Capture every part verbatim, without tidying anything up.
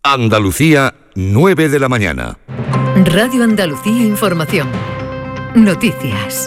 Andalucía, nueve de la mañana. Radio Andalucía Información. Noticias.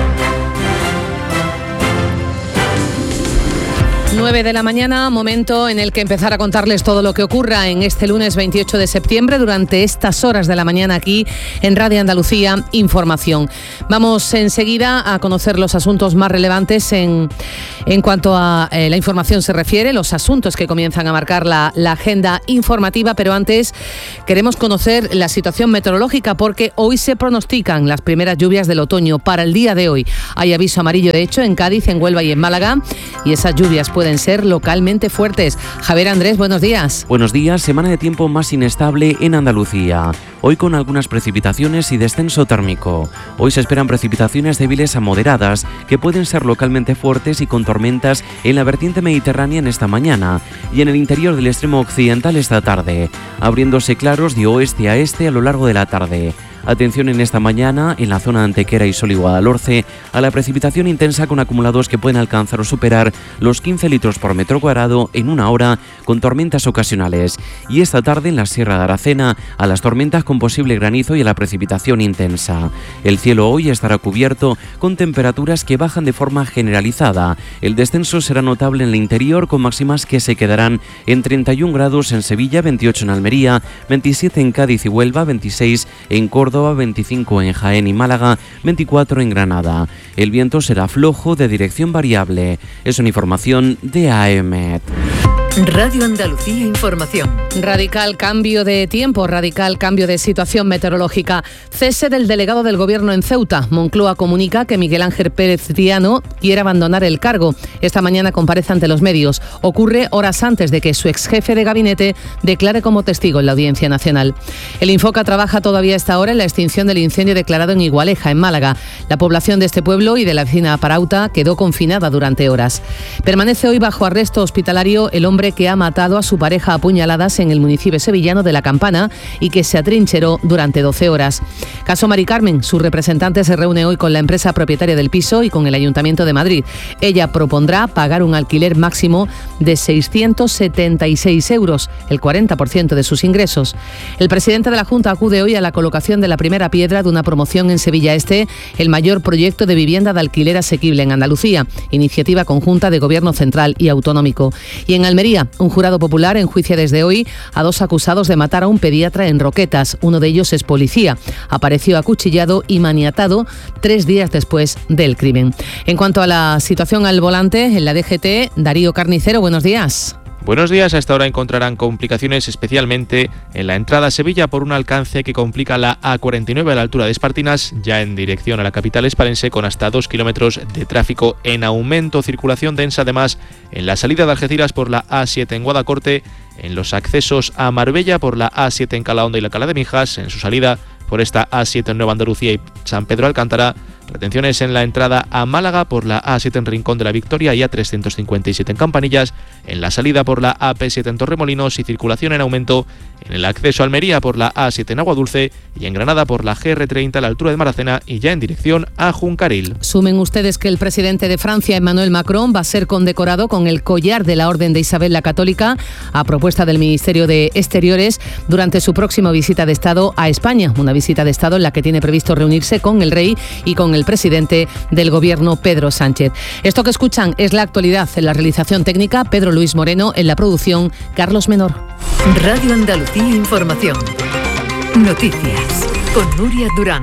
nueve de la mañana, momento en el que empezar a contarles todo lo que ocurra en este lunes veintiocho de septiembre durante estas horas de la mañana aquí en Radio Andalucía Información. Vamos enseguida a conocer los asuntos más relevantes en, en cuanto a eh, la información se refiere, los asuntos que comienzan a marcar la, la agenda informativa, pero antes queremos conocer la situación meteorológica porque hoy se pronostican las primeras lluvias del otoño. Para el día de hoy hay aviso amarillo, de hecho, en Cádiz, en Huelva y en Málaga, y esas lluvias pueden ser localmente fuertes. Javier Andrés, buenos días. Buenos días, semana de tiempo más inestable en Andalucía. Hoy con algunas precipitaciones y descenso térmico. Hoy se esperan precipitaciones débiles a moderadas que pueden ser localmente fuertes y con tormentas en la vertiente mediterránea en esta mañana y en el interior del extremo occidental esta tarde, abriéndose claros de oeste a este a lo largo de la tarde. Atención en esta mañana en la zona de Antequera y Sol y Guadalhorce a la precipitación intensa con acumulados que pueden alcanzar o superar los quince litros por metro cuadrado en una hora con tormentas ocasionales. Y esta tarde en la Sierra de Aracena a las tormentas con posible granizo y a la precipitación intensa. El cielo hoy estará cubierto con temperaturas que bajan de forma generalizada. El descenso será notable en el interior con máximas que se quedarán en treinta y un grados en Sevilla, veintiocho en Almería, veintisiete en Cádiz y Huelva, veintiséis en Córdoba, veinticinco en Jaén y Málaga, veinticuatro en Granada. El viento será flojo de dirección variable. Es una información de A E M E T. Radio Andalucía Información. Radical cambio de tiempo, radical cambio de situación meteorológica. Cese del delegado del Gobierno en Ceuta. Moncloa comunica que Miguel Ángel Pérez Triano quiere abandonar el cargo. Esta mañana comparece ante los medios. Ocurre horas antes de que su exjefe de gabinete declare como testigo en la Audiencia Nacional. El Infoca trabaja todavía a esta hora en la extinción del incendio declarado en Igualeja, en Málaga. La población de este pueblo y de la vecina Parauta quedó confinada durante horas. Permanece hoy bajo arresto hospitalario el hombre que ha matado a su pareja a puñaladas en el municipio sevillano de La Campana y que se atrincheró durante doce horas. Caso Mari Carmen, su representante se reúne hoy con la empresa propietaria del piso y con el Ayuntamiento de Madrid. Ella propondrá pagar un alquiler máximo de seiscientos setenta y seis euros, el cuarenta por ciento de sus ingresos. El presidente de la Junta acude hoy a la colocación de la primera piedra de una promoción en Sevilla Este, el mayor proyecto de vivienda de alquiler asequible en Andalucía, iniciativa conjunta de Gobierno central y autonómico. Y en Almería, un jurado popular enjuicia desde hoy a dos acusados de matar a un pediatra en Roquetas. Uno de ellos es policía. Apareció acuchillado y maniatado tres días después del crimen. En cuanto a la situación al volante, en la D G T, Darío Carnicero, buenos días. Buenos días. A esta hora encontrarán complicaciones especialmente en la entrada a Sevilla por un alcance que complica la A cuarenta y nueve a la altura de Espartinas, ya en dirección a la capital hispalense, con hasta dos kilómetros de tráfico en aumento. Circulación densa además en la salida de Algeciras por la A siete en Guadacorte, en los accesos a Marbella por la A siete en Calahonda y la Cala de Mijas, en su salida por esta A siete en Nueva Andalucía y San Pedro Alcántara. Retenciones en la entrada a Málaga por la A siete en Rincón de la Victoria y A trescientos cincuenta y siete en Campanillas, en la salida por la A P siete en Torremolinos y circulación en aumento en el acceso a Almería por la A siete en Aguadulce y en Granada por la G R treinta a la altura de Maracena y ya en dirección a Juncaril. Sumen ustedes que el presidente de Francia, Emmanuel Macron, va a ser condecorado con el collar de la Orden de Isabel la Católica a propuesta del Ministerio de Exteriores durante su próxima visita de Estado a España, una visita de Estado en la que tiene previsto reunirse con el rey y con el presidente del Gobierno, Pedro Sánchez. Esto que escuchan es la actualidad. En la realización técnica, Pedro Luis Moreno; en la producción, Carlos Menor. Radio Andalucía Información. Noticias con Nuria Durán.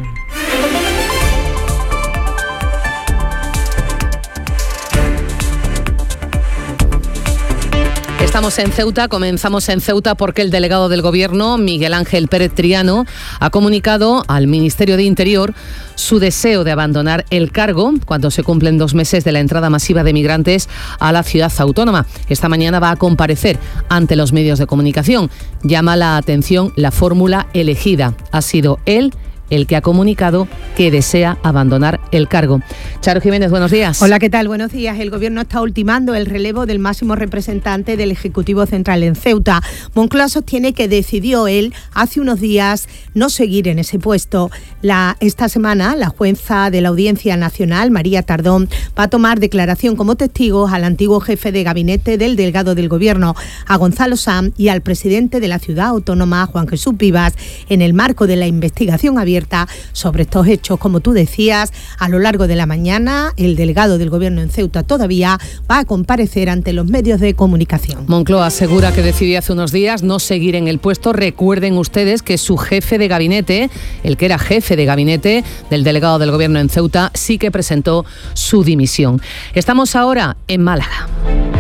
Estamos en Ceuta, comenzamos en Ceuta porque el delegado del Gobierno, Miguel Ángel Pérez Triano, ha comunicado al Ministerio de Interior su deseo de abandonar el cargo cuando se cumplen dos meses de la entrada masiva de migrantes a la ciudad autónoma. Esta mañana va a comparecer ante los medios de comunicación. Llama la atención la fórmula elegida. Ha sido él el que ha comunicado que desea abandonar el cargo. Charo Jiménez, buenos días. Hola, ¿qué tal? Buenos días. El Gobierno está ultimando el relevo del máximo representante del Ejecutivo Central en Ceuta. Moncloa sostiene que decidió él hace unos días no seguir en ese puesto. La, esta semana, la jueza de la Audiencia Nacional, María Tardón, va a tomar declaración como testigos al antiguo jefe de gabinete del delegado del Gobierno, a Gonzalo Sanz, y al presidente de la ciudad autónoma, Juan Jesús Vivas, en el marco de la investigación abierta sobre estos hechos. Como tú decías, a lo largo de la mañana, el delegado del Gobierno en Ceuta todavía va a comparecer ante los medios de comunicación. Moncloa asegura que decidió hace unos días no seguir en el puesto. Recuerden ustedes que su jefe de gabinete, el que era jefe de gabinete del delegado del Gobierno en Ceuta, sí que presentó su dimisión. Estamos ahora en Málaga.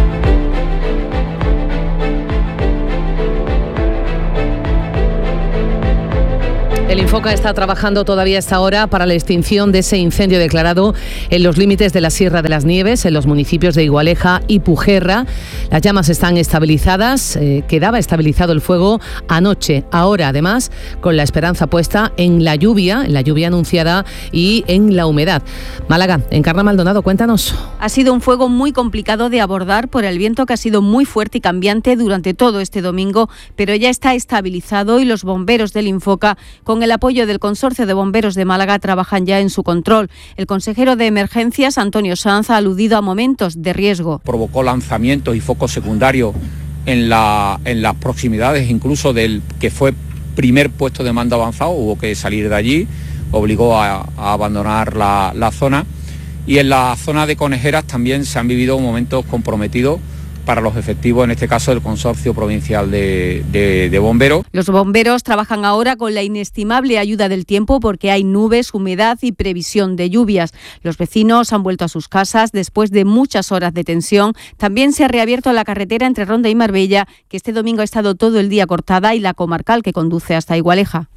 El Infoca está trabajando todavía a esta hora para la extinción de ese incendio declarado en los límites de la Sierra de las Nieves, en los municipios de Igualeja y Pujerra. Las llamas están estabilizadas, eh, quedaba estabilizado el fuego anoche. Ahora, además, con la esperanza puesta en la lluvia, en la lluvia anunciada y en la humedad. Málaga, Encarna Maldonado, cuéntanos. Ha sido un fuego muy complicado de abordar por el viento que ha sido muy fuerte y cambiante durante todo este domingo, pero ya está estabilizado y los bomberos del Infoca, con el apoyo del Consorcio de Bomberos de Málaga, trabajan ya en su control. El consejero de Emergencias, Antonio Sanz, ha aludido a momentos de riesgo. Provocó lanzamientos y focos secundarios en, la, en las proximidades, incluso del que fue primer puesto de mando avanzado. Hubo que salir de allí, obligó a, a abandonar la, la zona. Y en la zona de Conejeras también se han vivido momentos comprometidos para los efectivos, en este caso del Consorcio Provincial de, de, de Bomberos. Los bomberos trabajan ahora con la inestimable ayuda del tiempo porque hay nubes, humedad y previsión de lluvias. Los vecinos han vuelto a sus casas después de muchas horas de tensión. También se ha reabierto la carretera entre Ronda y Marbella, que este domingo ha estado todo el día cortada, y la comarcal que conduce hasta Igualeja.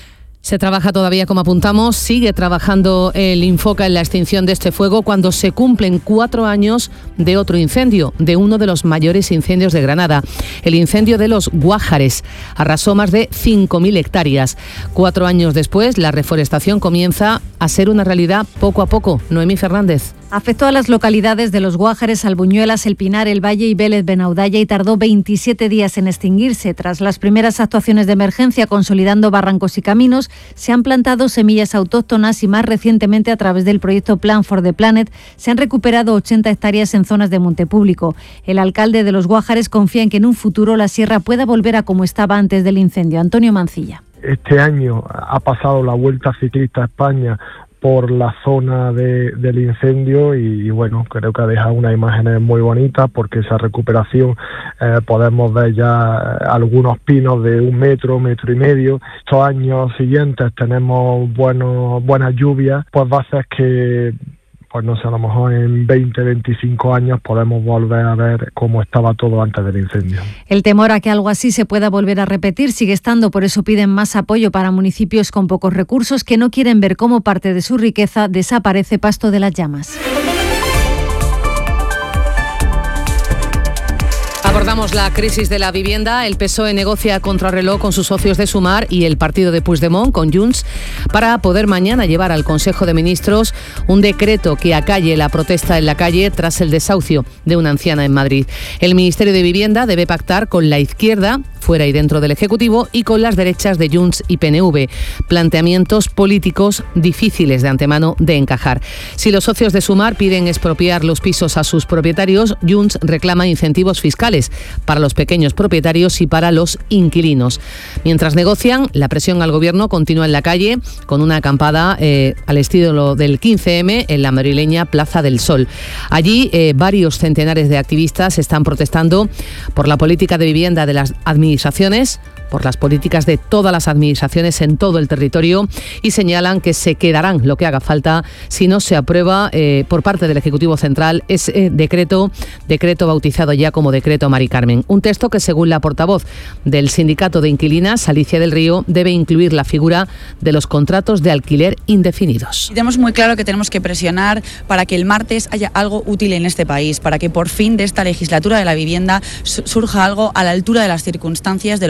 Se trabaja todavía, como apuntamos, sigue trabajando el Infoca en la extinción de este fuego cuando se cumplen cuatro años de otro incendio, de uno de los mayores incendios de Granada. El incendio de los Guájares arrasó más de cinco mil hectáreas. Cuatro años después, la reforestación comienza a ser una realidad poco a poco. Noemí Fernández. Afectó a las localidades de Los Guájares, Albuñuelas, El Pinar, El Valle y Vélez Benaudalla y tardó veintisiete días en extinguirse. Tras las primeras actuaciones de emergencia consolidando barrancos y caminos, se han plantado semillas autóctonas y más recientemente, a través del proyecto Plan for the Planet, se han recuperado ochenta hectáreas en zonas de monte público. El alcalde de Los Guájares confía en que en un futuro la sierra pueda volver a como estaba antes del incendio. Antonio Mancilla. Este año ha pasado la Vuelta Ciclista a España por la zona de, del incendio y, y bueno, creo que ha dejado unas imágenes muy bonitas porque esa recuperación eh, podemos ver ya algunos pinos de un metro, metro y medio. Estos años siguientes tenemos buenos, buenas lluvias, pues va a hacer que, pues no sé, a lo mejor en veinte, veinticinco años podemos volver a ver cómo estaba todo antes del incendio. El temor a que algo así se pueda volver a repetir sigue estando, por eso piden más apoyo para municipios con pocos recursos que no quieren ver cómo parte de su riqueza desaparece pasto de las llamas. Abordamos la crisis de la vivienda. El P S O E negocia a contrarreloj con sus socios de Sumar y el partido de Puigdemont con Junts para poder mañana llevar al Consejo de Ministros un decreto que acalle la protesta en la calle tras el desahucio de una anciana en Madrid. El Ministerio de Vivienda debe pactar con la izquierda, fuera y dentro del Ejecutivo, y con las derechas de Junts y P N V. Planteamientos políticos difíciles de antemano de encajar. Si los socios de Sumar piden expropiar los pisos a sus propietarios, Junts reclama incentivos fiscales para los pequeños propietarios y para los inquilinos. Mientras negocian, la presión al Gobierno continúa en la calle con una acampada eh, al estilo del quince eme en la madrileña Plaza del Sol. Allí eh, varios centenares de activistas están protestando por la política de vivienda de las administraciones, por las políticas de todas las administraciones en todo el territorio, y señalan que se quedarán lo que haga falta si no se aprueba eh, por parte del Ejecutivo Central ese eh, decreto, decreto bautizado ya como decreto Mari Carmen. Un texto que, según la portavoz del Sindicato de Inquilinas, Alicia del Río, debe incluir la figura de los contratos de alquiler indefinidos. Tenemos muy claro que tenemos que presionar para que el martes haya algo útil en este país, para que por fin de esta legislatura de la vivienda surja algo a la altura de las circunstancias de lo que hemos vivido.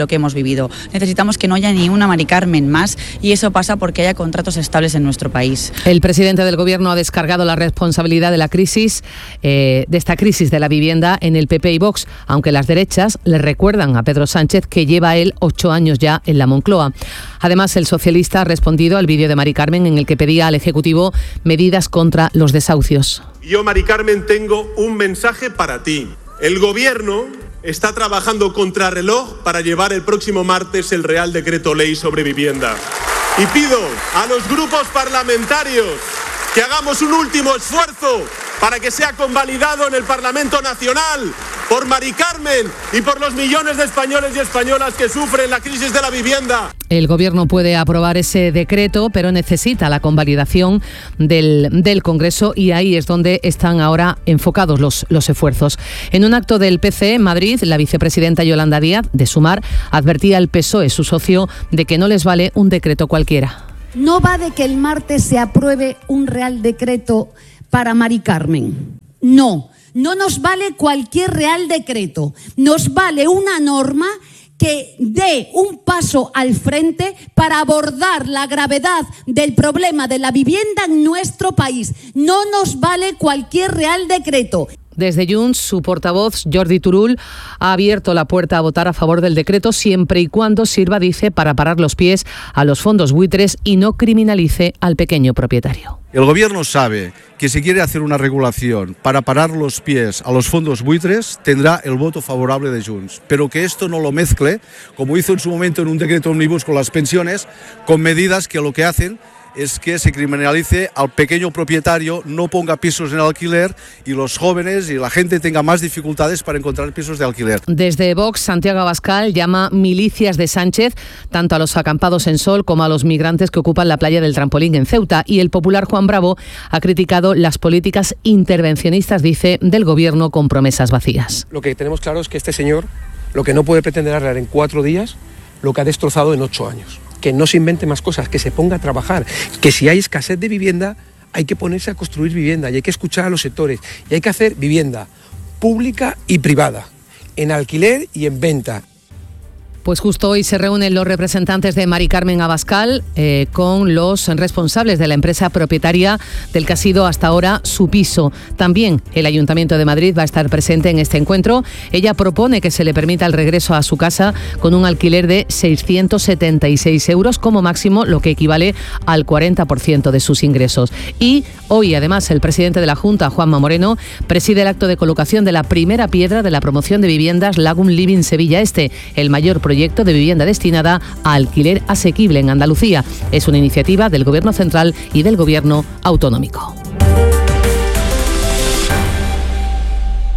habido. Necesitamos que no haya ni una Mari Carmen más y eso pasa porque haya contratos estables en nuestro país. El presidente del Gobierno ha descargado la responsabilidad de la crisis, eh, de esta crisis de la vivienda en el P P y Vox, aunque las derechas le recuerdan a Pedro Sánchez que lleva él ocho años ya en la Moncloa. Además, el socialista ha respondido al vídeo de Mari Carmen en el que pedía al Ejecutivo medidas contra los desahucios. Yo, Mari Carmen, tengo un mensaje para ti. El Gobierno está trabajando contrarreloj para llevar el próximo martes el Real Decreto Ley sobre vivienda. Y pido a los grupos parlamentarios que hagamos un último esfuerzo para que sea convalidado en el Parlamento Nacional por Mari Carmen y por los millones de españoles y españolas que sufren la crisis de la vivienda. El Gobierno puede aprobar ese decreto, pero necesita la convalidación del, del Congreso y ahí es donde están ahora enfocados los, los esfuerzos. En un acto del P C en Madrid, la vicepresidenta Yolanda Díaz, de Sumar, advertía al P S O E, su socio, de que no les vale un decreto cualquiera. No va de que el martes se apruebe un Real Decreto para Mari Carmen. No, no nos vale cualquier Real Decreto. Nos vale una norma que dé un paso al frente para abordar la gravedad del problema de la vivienda en nuestro país. No nos vale cualquier Real Decreto. Desde Junts, su portavoz, Jordi Turull, ha abierto la puerta a votar a favor del decreto siempre y cuando sirva, dice, para parar los pies a los fondos buitres y no criminalice al pequeño propietario. El Gobierno sabe que si quiere hacer una regulación para parar los pies a los fondos buitres, tendrá el voto favorable de Junts, pero que esto no lo mezcle, como hizo en su momento en un decreto ómnibus con las pensiones, con medidas que lo que hacen es que se criminalice al pequeño propietario, no ponga pisos en alquiler y los jóvenes y la gente tenga más dificultades para encontrar pisos de alquiler. Desde Vox, Santiago Abascal llama milicias de Sánchez tanto a los acampados en Sol como a los migrantes que ocupan la playa del Trampolín en Ceuta, y el popular Juan Bravo ha criticado las políticas intervencionistas, dice, del Gobierno con promesas vacías. Lo que tenemos claro es que este señor lo que no puede pretender arreglar en cuatro días lo que ha destrozado en ocho años. Que no se invente más cosas, que se ponga a trabajar, que si hay escasez de vivienda hay que ponerse a construir vivienda y hay que escuchar a los sectores y hay que hacer vivienda pública y privada, en alquiler y en venta. Pues justo hoy se reúnen los representantes de Mari Carmen Abascal eh, con los responsables de la empresa propietaria del que ha sido hasta ahora su piso. También el Ayuntamiento de Madrid va a estar presente en este encuentro. Ella propone que se le permita el regreso a su casa con un alquiler de seiscientos setenta y seis euros como máximo, lo que equivale al cuarenta por ciento de sus ingresos. Y hoy, además, el presidente de la Junta, Juanma Moreno, preside el acto de colocación de la primera piedra de la promoción de viviendas Lagun Living Sevilla Este, el mayor proyecto proyecto de vivienda destinada a alquiler asequible en Andalucía. Es una iniciativa del Gobierno central y del Gobierno autonómico.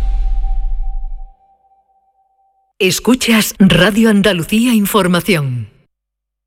Escuchas Radio Andalucía Información.